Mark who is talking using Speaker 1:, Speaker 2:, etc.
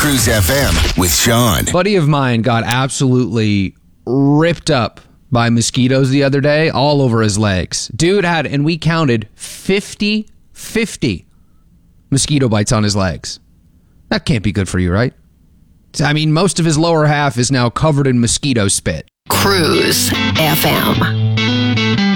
Speaker 1: Cruise FM with Sean.
Speaker 2: Buddy of mine got absolutely ripped up by mosquitoes the other day, all over his legs. Dude had, and we counted 50 mosquito bites on his legs. That can't be good for you, right? I mean, most of his lower half is now covered in mosquito spit.
Speaker 3: Cruise FM.